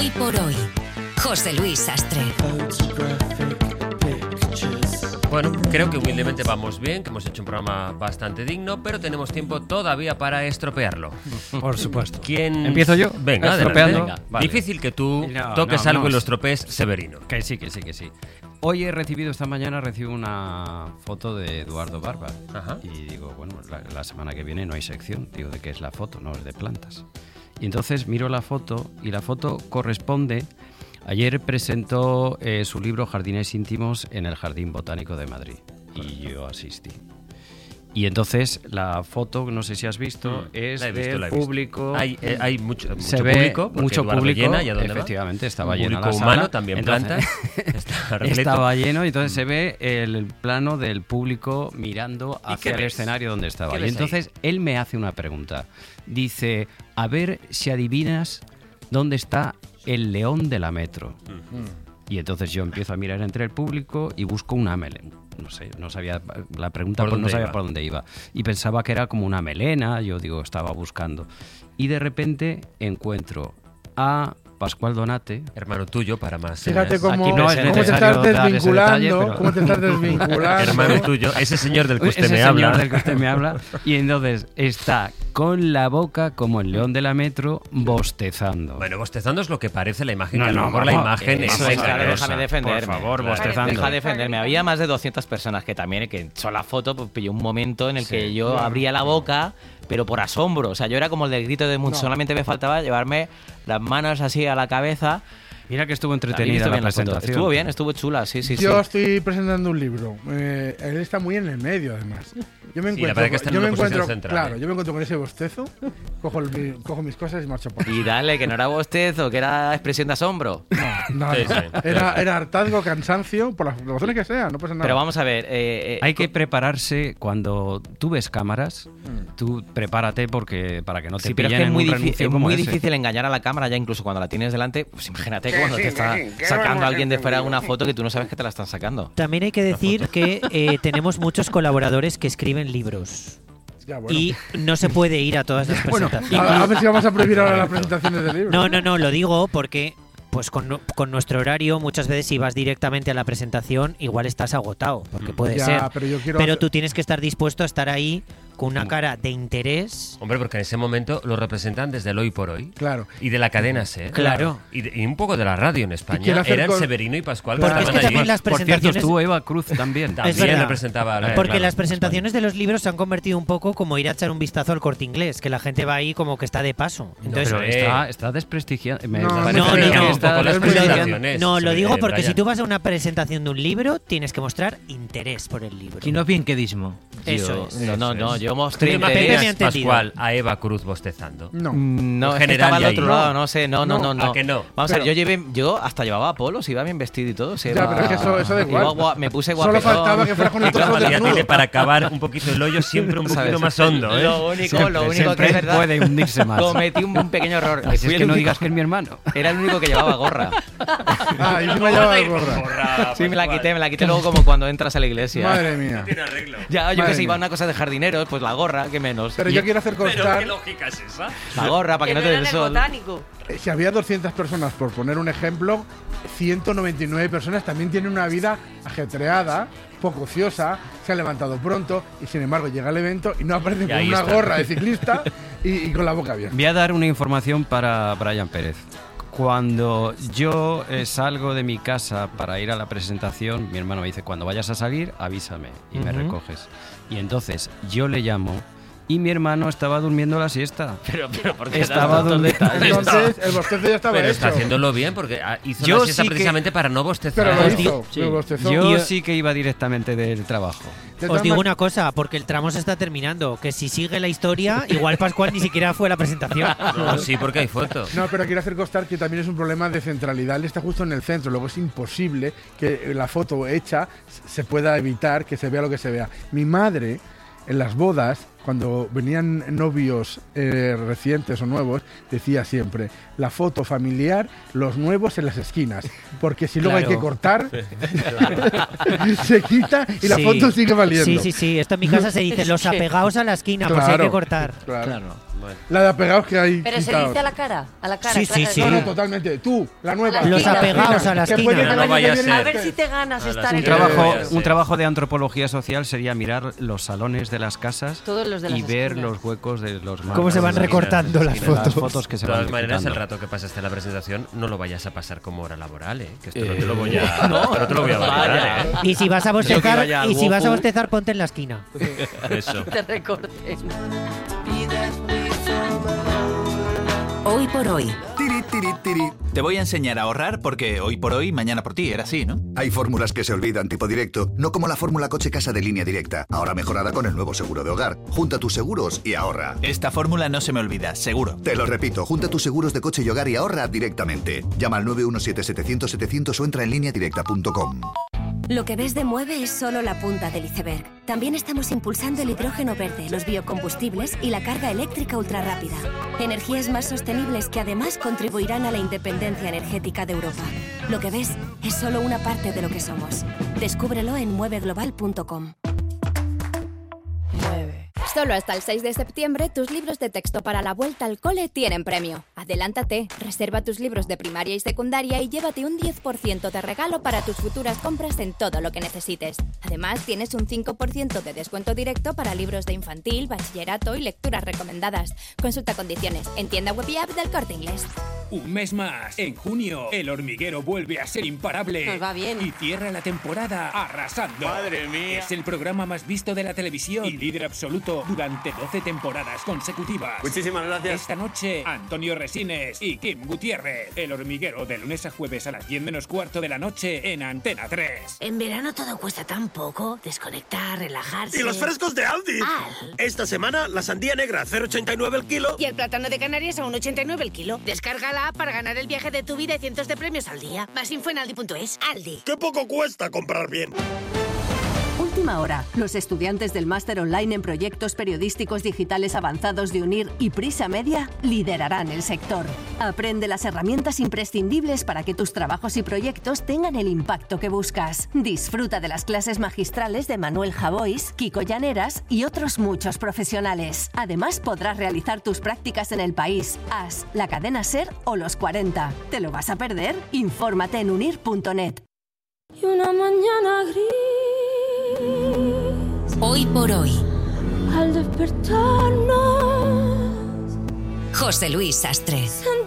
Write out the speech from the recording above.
Hoy por hoy, José Luis Sastre. Bueno, creo que humildemente vamos bien, que hemos hecho un programa bastante digno, pero tenemos tiempo todavía para estropearlo. Por supuesto. ¿Quién? ¿Empiezo yo? Venga, estropeando. adelante. Vale. Difícil que tú No, toques no, algo no. y lo estropees, Severino. Que sí. Hoy esta mañana recibo una foto de Eduardo Barba. Ajá. Y digo, bueno, la semana que viene no hay sección. Digo, ¿de qué es la foto? No, es de plantas. Y entonces miro la foto y la foto corresponde... Ayer presentó su libro Jardines íntimos en el Jardín Botánico de Madrid y yo asistí. Y entonces la foto, no sé si has visto, es La he visto. del público. Hay mucho Se ve público, porque mucho Eduardo público, llena, ¿y a dónde va? efectivamente, estaba Un llena la público sala. humano, también Entonces, plantas. Está repleto. estaba lleno y entonces se ve el plano del público mirando ¿Y hacia qué el ves? escenario donde estaba. ¿Qué Y ves entonces él me hace una pregunta. Dice, a ver si adivinas dónde está el león de la metro. Y entonces yo empiezo a mirar entre el público y busco una melena. No sé, no sabía la pregunta, ¿Por no dónde sabía iba? por dónde iba. Y pensaba que era como una melena, yo digo, estaba buscando. Y de repente encuentro a Pascual Donate. Hermano tuyo, para más. Fíjate señas. cómo, Aquí no es cómo te necesario estás dar ese desvinculando, detalle, pero- cómo te estás desvinculando. Hermano tuyo, ese señor del que usted Ese me señor habla. del que usted me habla. Y entonces está con la boca como el león de la metro bostezando. Bueno, bostezando es lo que parece la imagen, No, que a lo no, mejor la vamos, imagen es eso es, Claro, engañosa. déjame defenderme. Por favor, Claro, bostezando. Deja defenderme. Había más de 200 personas que también, que son la foto, pues pilló un momento en el que yo abría la boca, pero por asombro. O sea, yo era como el del grito de Munch. No. Solamente me faltaba llevarme las manos así a la cabeza. Mira que estuvo Habéis entretenida visto la bien la foto. presentación. Estuvo bien, estuvo chula, sí. Yo estoy presentando un libro. Él está muy en el medio, además. Yo me Sí, la encuentro, verdad que está en yo me una posición encuentro, central, claro, ¿eh? yo me encuentro con ese bostezo, cojo mis cosas y marcho para Y dale, que no era bostezo, que era expresión de asombro. No, Sí, sí. Era hartazgo, cansancio, por las razones que sean, no pasa nada. Pero vamos a ver. Hay que prepararse cuando tú ves cámaras, tú prepárate porque para que no te Sí, pero es pillen que es en muy, un renuncio es como muy ese. difícil engañar a la cámara ya incluso cuando la tienes delante. Pues imagínate que cuando te está sacando alguien de fuera una foto que tú no sabes que te la están sacando. También hay que decir que tenemos muchos colaboradores que escriben libros. Ya, bueno. Y no se puede ir a todas las Bueno, presentaciones. a ver si vamos a prohibir ahora las presentaciones del libro. No, lo digo porque pues con nuestro horario muchas veces si vas directamente a la presentación igual estás agotado, porque puede Ya, ser. pero yo quiero Pero hacer- tú tienes que estar dispuesto a estar ahí con una cara de interés. Hombre, porque en ese momento lo representan desde el Hoy por Hoy. Claro. Y de la cadena SER. Claro. Y un poco de la radio en Y España. quiero hacer Eran con- Severino y Pascual. Porque que es que estaban allí. también las Por cierto, presentaciones... estuvo Eva Cruz también. También verdad. representaba. Porque claro, las presentaciones de los libros se han convertido un poco como ir a echar un vistazo al Corte Inglés, que la gente va ahí como que está de paso. Entonces, Pero está desprestigiando. Me No, parece no, que no, está un poco las es muy presentaciones. no, lo digo porque Brian. si tú vas a una presentación de un libro, tienes que mostrar interés por el libro. Y no bien quedismo. Eso es. No, yo ¿Tú mostré te Pepe me ha interés. imaginas, entendido. Pascual, a Eva Cruz bostezando? No. No, En es que general estaba al y otro ahí. lado, no sé, no. ¿A que no? Vamos a ver, Pero- yo hasta llevaba polos, iba bien vestido y todo. Ya, pero es que eso da igual. Me puse Solo guapetón. faltaba que fuera con el trozo Claro, de ya tiene para acabar un poquito el hoyo siempre un poquito ¿Sabes? más hondo, ¿eh? Lo único que es verdad. puede hundirse más. Cometí un pequeño error. Así Fui es el que no único- digas que es mi hermano. Era el único que llevaba gorra. Ah, y encima llevaba gorra. Sí, me la quité luego como cuando entras a la iglesia. Madre mía. Ya, yo Madre que sé, iba mía. una cosa de jardineros, pues la gorra, que menos. Pero yo quiero hacer constar, lógica es esa? La gorra, para que no te dé el sol. si había 200 personas, por poner un ejemplo, 199 personas también tienen una vida ajetreada, poco ociosa, se han levantado pronto y sin embargo llega el evento y no aparecen Y con ahí una está. gorra de ciclista y con la boca abierta. Voy a dar una información para Brian Pérez. Cuando yo salgo de mi casa para ir a la presentación, mi hermano me dice, cuando vayas a salir, avísame y me recoges. Y entonces yo le llamo y mi hermano estaba durmiendo la siesta. Pero, ¿por qué Estaba tantos durmiendo. detalles? Entonces el bostezo ya estaba Pero hecho. está haciéndolo bien porque hizo Yo la siesta sí que- precisamente para no bostezar. Pero lo Os hizo, digo- lo bostezó. Yo Y- sí que iba directamente del trabajo. De Os todas digo man- una cosa, porque el tramo se está terminando, que si sigue la historia, igual Pascual ni siquiera fue a la presentación. No, sí, porque hay fotos. No, pero quiero hacer constar que también es un problema de centralidad. Él está justo en el centro, luego es imposible que la foto hecha se pueda evitar que se vea lo que se vea. Mi madre, en las bodas, cuando venían novios recientes o nuevos, decía siempre, la foto familiar, los nuevos en las esquinas, porque si luego hay Claro. que cortar, se quita y la Sí. foto sigue valiendo. Sí. Esto en mi casa se dice los apegados a la esquina, por si hay Claro. que cortar. Claro. Claro. Bueno. La de apegados que hay. Pero se quitados. dice a la cara. A la cara. Sí, claro. sí. No, no, totalmente. Tú, la nueva. Los apegados a la Que esquina. puede que el No año vaya que a viene- A ver si te ganas A estar las en Un que no trabajo, vaya a ser. un trabajo de antropología social sería mirar los salones de las casas Todos los de las y ver esquinas. los huecos de los ¿Cómo se van marcos, recortando las de las fotos? fotos que se De van todas maneras, el quitando. rato que pasaste en la presentación no lo vayas a pasar como hora laboral, ¿eh? Que esto no te lo voy a, no te lo voy a valorar, ¿eh? Y si vas a Yo que bostezar, vaya al y si vas a Wofu. bostezar, ponte en la esquina. Eso. Te recortes. Hoy por hoy. Tiri, tiri, tiri. Te voy a enseñar a ahorrar porque hoy por hoy, mañana por ti. Era así, ¿no? Hay fórmulas que se olvidan tipo directo, no como la fórmula coche-casa de Línea Directa, ahora mejorada con el nuevo seguro de hogar. Junta tus seguros y ahorra. Esta fórmula no se me olvida, seguro. Te lo repito, junta tus seguros de coche y hogar y ahorra directamente. Llama al 917-700-700 o entra en lineadirecta.com. Lo que ves de Mueve es solo la punta del iceberg. También estamos impulsando el hidrógeno verde, los biocombustibles y la carga eléctrica ultrarrápida. Energías más sostenibles que además contribuirán a la independencia energética de Europa. Lo que ves es solo una parte de lo que somos. Descúbrelo en mueveglobal.com. Solo hasta el 6 de septiembre, tus libros de texto para la vuelta al cole tienen premio. Adelántate, reserva tus libros de primaria y secundaria y llévate un 10% de regalo para tus futuras compras en todo lo que necesites. Además, tienes un 5% de descuento directo para libros de infantil, bachillerato y lecturas recomendadas. Consulta condiciones en tienda web y app del Corte Inglés. Un mes más. En junio, El Hormiguero vuelve a ser imparable. Nos va bien. Y cierra la temporada arrasando. ¡Madre mía! Es el programa más visto de la televisión y líder absoluto durante 12 temporadas consecutivas. Muchísimas gracias. Esta noche, Antonio Resines y Kim Gutiérrez. El Hormiguero, de lunes a jueves a las 10 menos cuarto de la noche en Antena 3. En verano todo cuesta tan poco. Desconectar, relajarse. ¡Y los frescos de Aldi! Esta semana, la sandía negra, 0,89 el kilo. Y el plátano de Canarias a 1,89 el kilo. Descárgala para ganar el viaje de tu vida y cientos de premios al día. Más info en aldi.es. Aldi. ¡Qué poco cuesta comprar bien! Última hora. Los estudiantes del máster online en proyectos periodísticos digitales avanzados de UNIR y Prisa Media liderarán el sector. Aprende las herramientas imprescindibles para que tus trabajos y proyectos tengan el impacto que buscas. Disfruta de las clases magistrales de Manuel Javois, Kiko Llaneras y otros muchos profesionales. Además, podrás realizar tus prácticas en El País, AS, la cadena SER o Los 40. ¿Te lo vas a perder? Infórmate en unir.net. Y una mañana gris. Hoy por hoy. Al despertarnos, José Luis Sastre.